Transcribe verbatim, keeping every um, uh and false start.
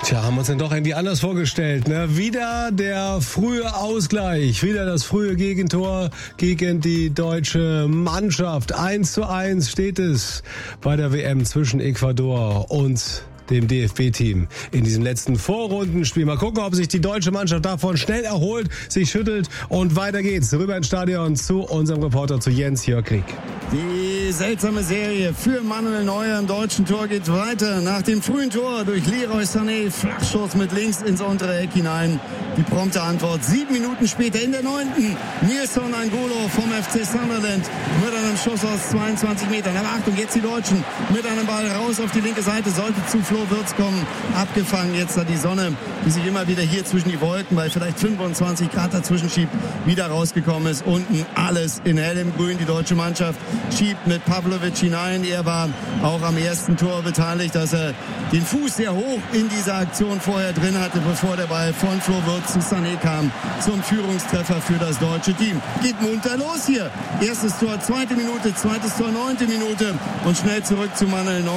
Tja, haben wir uns denn doch irgendwie anders vorgestellt, ne? Wieder der frühe Ausgleich, wieder das frühe Gegentor gegen die deutsche Mannschaft. eins zu eins steht es bei der W M zwischen Ecuador und dem D F B-Team in diesem letzten Vorrundenspiel. Mal gucken, ob sich die deutsche Mannschaft davon schnell erholt, sich schüttelt und weiter geht's. Rüber ins Stadion zu unserem Reporter, zu Jens Jörg Krieg. Die seltsame Serie für Manuel Neuer im deutschen Tor geht weiter. Nach dem frühen Tor durch Leroy Sané, Flachschuss mit links ins untere Eck hinein. Die prompte Antwort sieben Minuten später in der neunten. Nilsson Angulo vom F C Sunderland mit einem Schuss aus zweiundzwanzig Metern. Aber Achtung, jetzt die Deutschen mit einem Ball raus auf die linke Seite. Sollte zu Flo Wirtz kommen. Abgefangen jetzt da die Sonne, die sich immer wieder hier zwischen die Wolken bei vielleicht fünfundzwanzig Grad dazwischen schiebt, wieder rausgekommen ist. Unten alles in hellem Grün. Die deutsche Mannschaft schiebt mit Pavlovic hinein. Er war auch am ersten Tor beteiligt, dass er den Fuß sehr hoch in dieser Aktion vorher drin hatte, bevor der Ball von Flo Wirtz zu Sané kam, zum Führungstreffer für das deutsche Team. Geht munter los hier. Erstes Tor, zweite Minute, zweites Tor, neunte Minute und schnell zurück zu Manuel Neuer.